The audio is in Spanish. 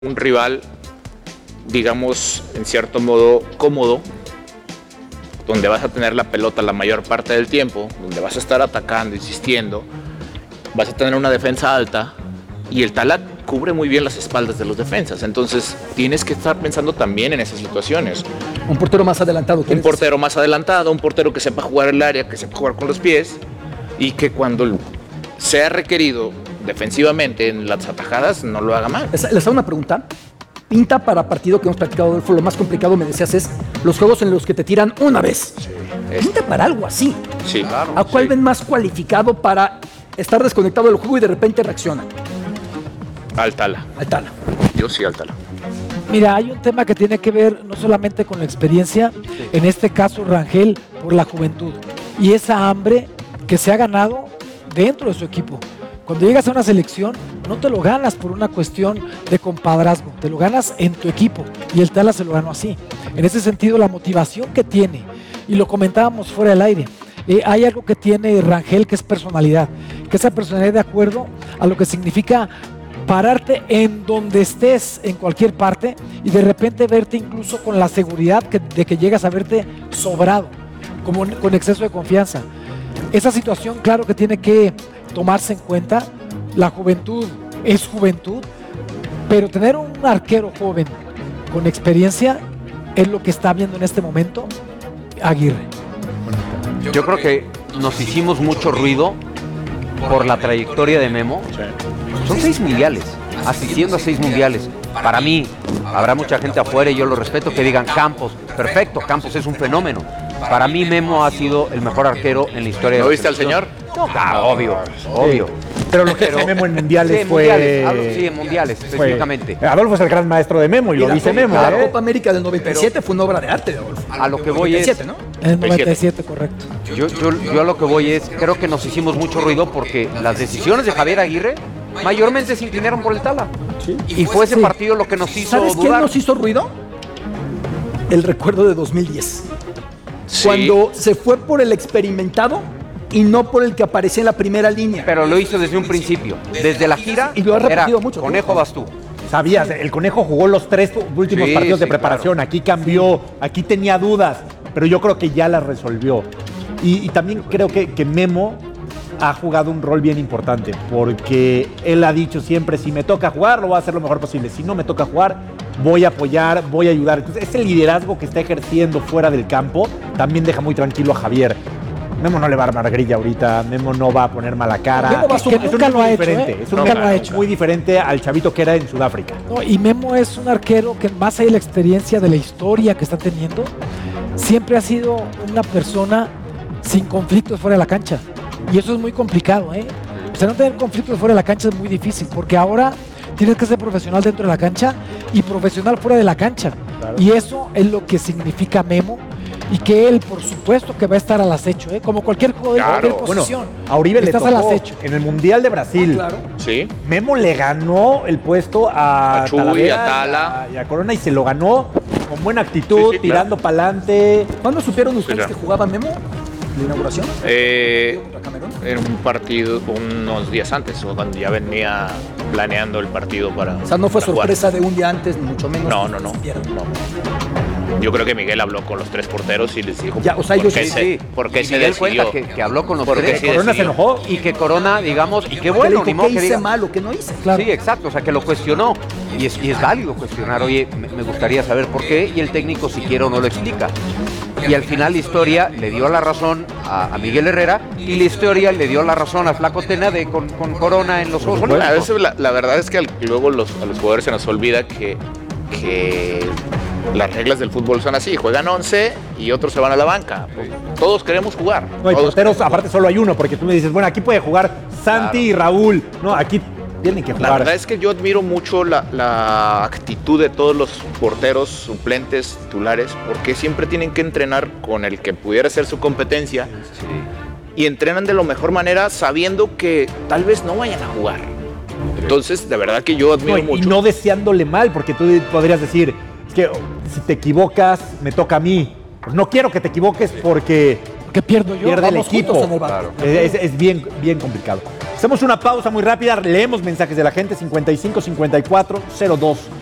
un rival, digamos, en cierto modo cómodo, donde vas a tener la pelota la mayor parte del tiempo, donde vas a estar atacando, insistiendo, vas a tener una defensa alta y el Tala cubre muy bien las espaldas de los defensas. Entonces tienes que estar pensando también en esas situaciones. Un portero más adelantado. Un portero más adelantado, un portero que sepa jugar el área, que sepa jugar con los pies y que cuando sea requerido defensivamente en las atajadas no lo haga mal. Les hago una pregunta. Pinta para partido que hemos practicado, Adolfo, lo más complicado, me decías, es los juegos en los que te tiran una vez. Sí, pinta para algo así. Sí, claro. ¿A cuál ven más cualificado para estar desconectado del juego y de repente reacciona? Al Tala. Al Tala. Yo sí al Tala. Mira, hay un tema que tiene que ver no solamente con la experiencia, en este caso Rangel, por la juventud y esa hambre que se ha ganado dentro de su equipo. Cuando llegas a una selección, no te lo ganas por una cuestión de compadrazgo, te lo ganas en tu equipo y el Tala se lo ganó así. En ese sentido, la motivación que tiene, y lo comentábamos fuera del aire, hay algo que tiene Rangel que es personalidad, que esa personalidad de acuerdo a lo que significa pararte en donde estés, en cualquier parte, y de repente verte incluso con la seguridad de que llegas a verte sobrado, como con exceso de confianza. Esa situación, claro que tiene que tomarse en cuenta. La juventud es juventud, pero tener un arquero joven con experiencia es lo que está viendo en este momento Aguirre. Yo creo que nos hicimos mucho ruido por la trayectoria de Memo. Son 6 mundiales, asistiendo a 6 mundiales. Para mí, habrá mucha gente afuera y yo lo respeto que digan Campos. Perfecto, Campos es un fenómeno. Para mí Memo ha sido el mejor arquero en la historia de la viste al señor? No, claro, obvio. Pero lo que hace Memo en mundiales fue... Sí, en mundiales, específicamente. Adolfo es el gran maestro de Memo y lo dice Memo. La Copa América del 97 fue una obra de arte de Adolfo. A lo que voy 97, es... ¿no? En el 97, correcto. Yo a lo que voy es, creo que nos hicimos mucho ruido porque las decisiones de Javier Aguirre mayormente se inclinaron por el Tala. Sí. Y fue ese partido lo que nos hizo ¿Sabes quién dudar? nos hizo ruido? El recuerdo de 2010. Sí. Cuando se fue por el experimentado y no por el que aparecía en la primera línea. Pero lo hizo desde un principio. Desde la gira Y lo ha repetido era, mucho. Conejo vas tú. Sabías, el Conejo jugó los 3 últimos Sí, partidos de sí, preparación. claro. Aquí cambió, aquí tenía dudas, pero yo creo que ya las resolvió. Y también creo que Memo ha jugado un rol bien importante, porque él ha dicho siempre, si me toca jugar, lo voy a hacer lo mejor posible. Si no me toca jugar, voy a apoyar, voy a ayudar. Entonces, ese liderazgo que está ejerciendo fuera del campo también deja muy tranquilo a Javier. Memo no le va a armar grilla ahorita, Memo no va a poner mala cara. Memo va a que nunca lo ha hecho, diferente. Es un nunca Memo lo ha hecho. muy diferente al chavito que era en Sudáfrica. No, y Memo es un arquero que más allá de la experiencia, de la historia que está teniendo, siempre ha sido una persona sin conflictos fuera de la cancha. Y eso es muy complicado, ¿eh? O sea, no tener conflictos fuera de la cancha es muy difícil, porque ahora tienes que ser profesional dentro de la cancha y profesional fuera de la cancha. Claro. Y eso es lo que significa Memo. Y que él, por supuesto, que va a estar al acecho, ¿eh? Como cualquier jugador de cualquier posición. Bueno, a Uribe le estás tocó al acecho. en el Mundial de Brasil. Claro. Sí. Memo le ganó el puesto a Chuy, Talavera a Tala. y a Corona y se lo ganó con buena actitud, Sí, tirando para adelante. ¿Cuándo supieron ustedes Claro. que jugaba Memo? ¿La inauguración? ¿Contra Camerún? En un partido unos días antes, o cuando ya venía planeando el partido para. O sea, no fue para jugar. sorpresa de un día antes, ni mucho menos. No. Yo creo que Miguel habló con los 3 porteros y les dijo Ya, o sea, por ellos qué sí. por qué Y se Miguel decidió. cuenta que habló con los Porque 3. sí Corona se decidió. enojó. Y que Corona, digamos, y qué Le bueno, dijo, ni modo ¿qué que hice diga. mal o qué no hice? Claro. Sí, exacto, o sea, que lo cuestionó. Y es válido cuestionar, oye, me gustaría saber por qué, y el técnico, si quiere o no, lo explica. Y al final la historia le dio la razón a Miguel Herrera, y la historia le dio la razón a Flaco Tena con Corona en los Juegos Bueno, a Olímpicos. veces la verdad es que luego a los jugadores se nos olvida que las reglas del fútbol son así, juegan 11 y otros se van a la banca. Todos queremos jugar. No, hay todos porteros, queremos jugar. aparte solo hay uno, porque tú me dices, bueno, aquí puede jugar Santi y Raúl. No, aquí tienen que La jugar. verdad es que yo admiro mucho la actitud de todos los porteros suplentes, titulares, porque siempre tienen que entrenar con el que pudiera ser su competencia y entrenan de la mejor manera sabiendo que tal vez no vayan a jugar. Entonces, de verdad que yo admiro No, y mucho. no deseándole mal, porque tú podrías decir, es que si te equivocas, me toca a mí. Pues no quiero que te equivoques porque ¿Qué pierdo yo? pierde el Vamos equipo. juntos en el barco. Es bien, bien complicado. Hacemos una pausa muy rápida, leemos mensajes de la gente, 55 54 02